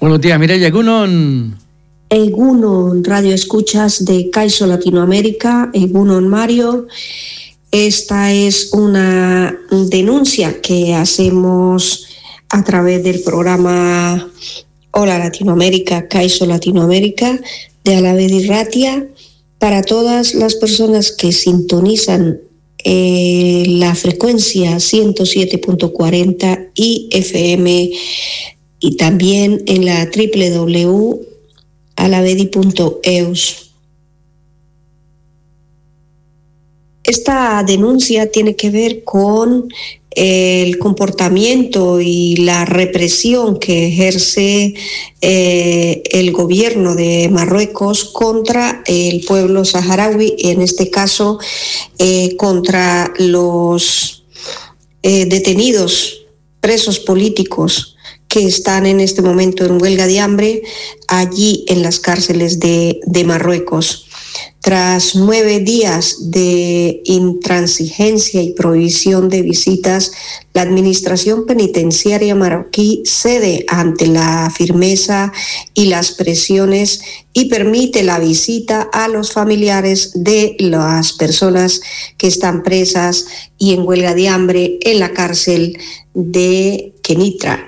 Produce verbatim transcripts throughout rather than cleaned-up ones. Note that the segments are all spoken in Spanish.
Buenos días, Mireia. Egunon. Egunon, Radio Escuchas de CaixaBank Latinoamérica. Egunon, Mario. Esta es una denuncia que hacemos a través del programa Hola Latinoamérica, CaixaBank Latinoamérica, de Alavedi Irratia, para todas las personas que sintonizan eh, la frecuencia ciento siete punto cuarenta y F M y también en la doble u doble u doble u punto alavedi punto e u s. Esta denuncia tiene que ver con el comportamiento y la represión que ejerce eh, el gobierno de Marruecos contra el pueblo saharaui, en este caso eh, contra los eh, detenidos, presos políticos que están en este momento en huelga de hambre allí en las cárceles de, de Marruecos. Tras nueve días de intransigencia y prohibición de visitas, la administración penitenciaria marroquí cede ante la firmeza y las presiones y permite la visita a los familiares de las personas que están presas y en huelga de hambre en la cárcel de Kenitra.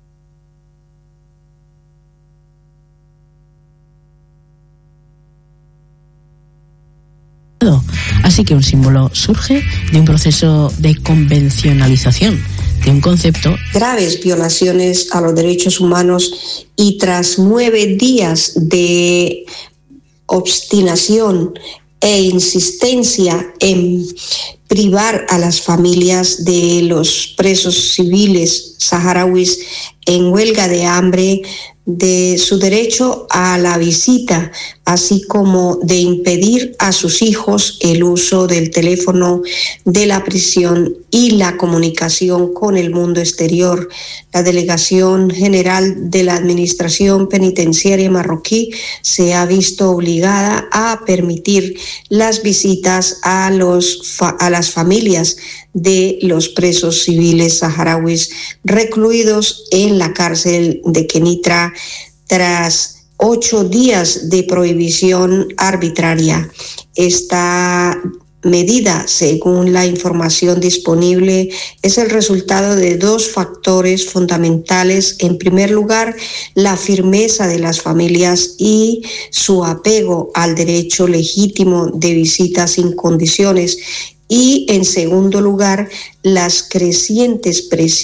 Así que un símbolo surge de un proceso de convencionalización de un concepto. Graves violaciones a los derechos humanos, y tras nueve días de obstinación e insistencia en privar a las familias de los presos civiles saharauis en huelga de hambre de su derecho a la visita, así como de impedir a sus hijos el uso del teléfono de la prisión y la comunicación con el mundo exterior. La Delegación General de la Administración Penitenciaria marroquí se ha visto obligada a permitir las visitas a, los, a las familias de los presos civiles saharauis recluidos en la cárcel de Kenitra tras ocho días de prohibición arbitraria. Esta medida, según la información disponible, es el resultado de dos factores fundamentales. En primer lugar, la firmeza de las familias y su apego al derecho legítimo de visita sin condiciones. Y, en segundo lugar, las crecientes presiones